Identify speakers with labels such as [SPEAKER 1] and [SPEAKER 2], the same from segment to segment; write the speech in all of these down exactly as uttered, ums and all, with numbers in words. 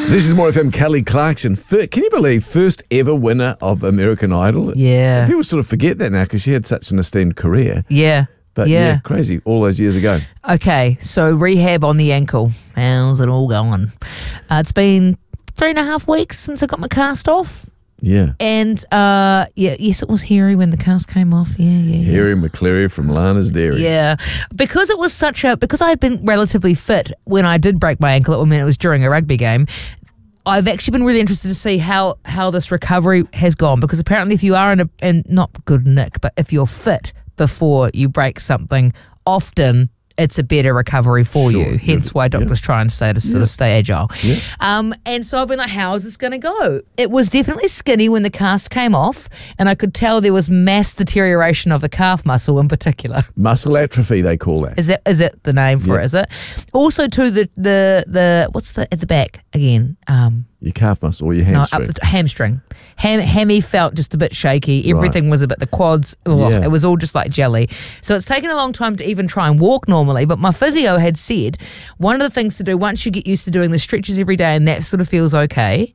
[SPEAKER 1] This is More F M. Kelly Clarkson. Fir- Can you believe first ever winner of American Idol?
[SPEAKER 2] Yeah.
[SPEAKER 1] People sort of forget that now because she had such an esteemed career.
[SPEAKER 2] Yeah.
[SPEAKER 1] But
[SPEAKER 2] yeah.
[SPEAKER 1] yeah, crazy. All those years ago.
[SPEAKER 2] Okay, so rehab on the ankle. How's it all going? Uh, it's been three and a half weeks since I got my cast off.
[SPEAKER 1] Yeah.
[SPEAKER 2] And, uh, yeah, yes, it was hairy when the cast came off. Yeah, yeah, yeah.
[SPEAKER 1] Harry McCleary from Lana's Dairy.
[SPEAKER 2] Yeah. Because it was such a, because I had been relatively fit when I did break my ankle, I mean, it was during a rugby game. I've actually been really interested to see how, how this recovery has gone, because apparently if you are in a, and not good nick, but if you're fit before you break something, often it's a better recovery for
[SPEAKER 1] Sure.
[SPEAKER 2] you. Hence
[SPEAKER 1] Yeah.
[SPEAKER 2] why doctors
[SPEAKER 1] Yeah.
[SPEAKER 2] try and say to sort
[SPEAKER 1] Yeah.
[SPEAKER 2] of stay agile.
[SPEAKER 1] Yeah.
[SPEAKER 2] Um, and so I've been like, how is this going to go? It was definitely skinny when the cast came off, and I could tell there was mass deterioration of the calf muscle in particular.
[SPEAKER 1] Muscle atrophy, they call that.
[SPEAKER 2] Is that is that the name for
[SPEAKER 1] Yeah.
[SPEAKER 2] it? Is it? Also, to the the the what's the at the back again? Um,
[SPEAKER 1] Your calf muscle or your
[SPEAKER 2] no,
[SPEAKER 1] hamstring.
[SPEAKER 2] up the hamstring. Ham, hammy felt just a bit shaky. Everything
[SPEAKER 1] Right.
[SPEAKER 2] was a bit the quads. Ugh,
[SPEAKER 1] Yeah.
[SPEAKER 2] It was all just like jelly. So it's taken a long time to even try and walk normally. But my physio had said one of the things to do once you get used to doing the stretches every day, and that sort of feels okay.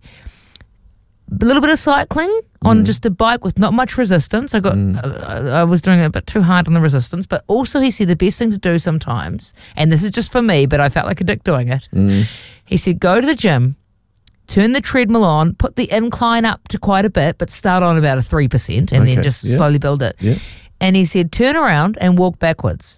[SPEAKER 2] A little bit of cycling on
[SPEAKER 1] Mm.
[SPEAKER 2] just a bike with not much resistance. I got, uh, I was doing it a bit too hard on the resistance, but also he said the best thing to do sometimes, and this is just for me, but I felt like a dick doing it.
[SPEAKER 1] Mm.
[SPEAKER 2] He said, go to the gym, turn the treadmill on, put the incline up to quite a bit, but start on about a three percent and
[SPEAKER 1] Okay,
[SPEAKER 2] then just
[SPEAKER 1] yeah.
[SPEAKER 2] slowly build it.
[SPEAKER 1] Yeah.
[SPEAKER 2] And he said, turn around and walk backwards.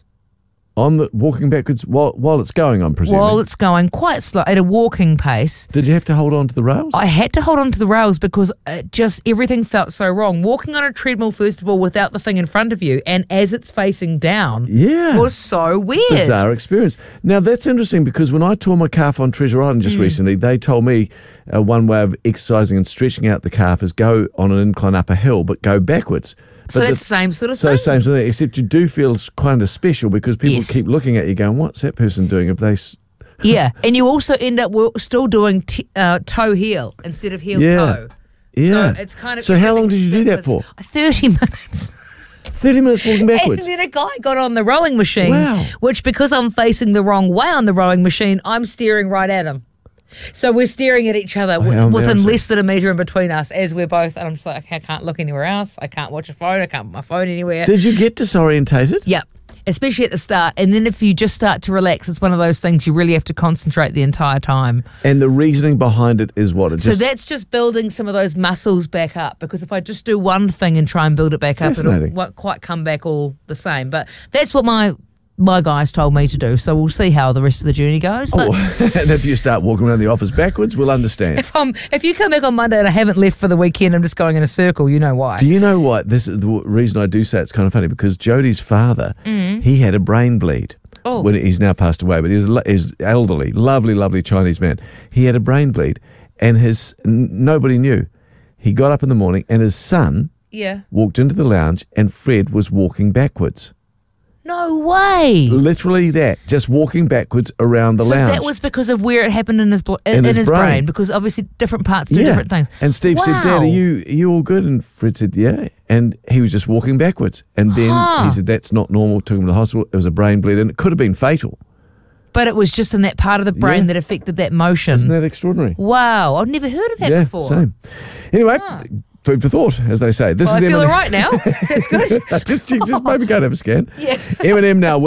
[SPEAKER 1] On the walking backwards while, while it's going, I'm presuming.
[SPEAKER 2] While it's going quite slow, at a walking pace.
[SPEAKER 1] Did you have to hold on to the rails?
[SPEAKER 2] I had to hold on to the rails because it just everything felt so wrong. Walking on a treadmill, first of all, without the thing in front of you, and as it's facing down,
[SPEAKER 1] yeah.
[SPEAKER 2] was so weird.
[SPEAKER 1] Bizarre experience. Now, that's interesting because when I tore my calf on Treasure Island
[SPEAKER 2] Mm.
[SPEAKER 1] just recently, they told me uh, one way of exercising and stretching out the calf is go on an incline up a hill, but go backwards.
[SPEAKER 2] So
[SPEAKER 1] But
[SPEAKER 2] that's
[SPEAKER 1] the-
[SPEAKER 2] the same sort of
[SPEAKER 1] So
[SPEAKER 2] thing.
[SPEAKER 1] same sort of thing, except you do feel kind of special because people
[SPEAKER 2] Yes.
[SPEAKER 1] keep looking at you going, what's that person doing? If they... s-
[SPEAKER 2] Yeah, and you also end up wo- still doing t- uh, toe heel instead of heel
[SPEAKER 1] Yeah.
[SPEAKER 2] toe.
[SPEAKER 1] Yeah.
[SPEAKER 2] So it's kind of.
[SPEAKER 1] So how long did you do that for?
[SPEAKER 2] Thirty minutes.
[SPEAKER 1] thirty minutes walking backwards.
[SPEAKER 2] And then a guy got on the rowing machine,
[SPEAKER 1] Wow.
[SPEAKER 2] which because I'm facing the wrong way on the rowing machine, I'm staring right at him. So we're staring at each other
[SPEAKER 1] How
[SPEAKER 2] w- within
[SPEAKER 1] embarrassing.
[SPEAKER 2] less than a metre in between us as we're both, and I'm just like, I can't look anywhere else. I can't watch a phone. I can't put my phone anywhere.
[SPEAKER 1] Did you get disorientated?
[SPEAKER 2] Yep. Especially at the start. And then if you just start to relax, it's one of those things you really have to concentrate the entire time.
[SPEAKER 1] And the reasoning behind it is what? It
[SPEAKER 2] So
[SPEAKER 1] just,
[SPEAKER 2] that's just building some of those muscles back up, because if I just do one thing and try and build it back up, it'll
[SPEAKER 1] Fascinating.
[SPEAKER 2] won't quite come back all the same. But that's what my my guys told me to do. So we'll see how the rest of the journey goes. But
[SPEAKER 1] Oh, and if you start walking around the office backwards, we'll understand.
[SPEAKER 2] if, I'm, if you come back on Monday and I haven't left for the weekend, I'm just going in a circle, you know why.
[SPEAKER 1] Do you know what? This is the reason I do say it's kind of funny because Jodie's father, he had a brain bleed.
[SPEAKER 2] Oh.
[SPEAKER 1] When he's now passed away, but he was, lo- he's elderly, lovely, lovely Chinese man. He had a brain bleed, and his n- nobody knew. He got up in the morning, and his son
[SPEAKER 2] Yeah.
[SPEAKER 1] walked into the lounge, and Fred was walking backwards.
[SPEAKER 2] No way.
[SPEAKER 1] Literally that, just walking backwards around the
[SPEAKER 2] So
[SPEAKER 1] lounge.
[SPEAKER 2] that was because of where it happened in his blo- in,
[SPEAKER 1] In
[SPEAKER 2] in
[SPEAKER 1] his
[SPEAKER 2] his,
[SPEAKER 1] brain.
[SPEAKER 2] brain. because obviously different parts do
[SPEAKER 1] yeah.
[SPEAKER 2] different things.
[SPEAKER 1] And Steve said, Dad,
[SPEAKER 2] Wow.
[SPEAKER 1] are you, are you all good? And Fred said, yeah. And he was just walking backwards. And then
[SPEAKER 2] Huh.
[SPEAKER 1] he said, that's not normal. Took him to the hospital. It was a brain bleed, and it could have been fatal.
[SPEAKER 2] But it was just in that part of the brain
[SPEAKER 1] Yeah.
[SPEAKER 2] that affected that motion.
[SPEAKER 1] Isn't that extraordinary?
[SPEAKER 2] Wow, I've never heard of that
[SPEAKER 1] yeah,
[SPEAKER 2] before.
[SPEAKER 1] same. Anyway, food for thought, as they say. This
[SPEAKER 2] Well,
[SPEAKER 1] is
[SPEAKER 2] I feel
[SPEAKER 1] Eminem.
[SPEAKER 2] all right now. So that's good.
[SPEAKER 1] just, just maybe go and have a scan.
[SPEAKER 2] Yeah.
[SPEAKER 1] Eminem now.